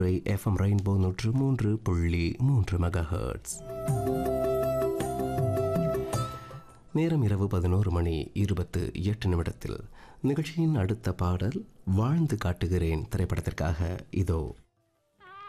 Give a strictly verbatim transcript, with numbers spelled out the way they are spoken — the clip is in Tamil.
எஃப்எம் ரெயின்போ நூற்று மூன்று புள்ளி மூன்று மெகாஹெர்ட்ஸ். நேரம் இரவு பதினோரு மணி இருபத்து எட்டு நிமிடத்தில் நிகழ்ச்சியின் அடுத்த பாடல் வாழ்ந்து காட்டுகிறேன் திரைப்படத்திற்காக இதோ.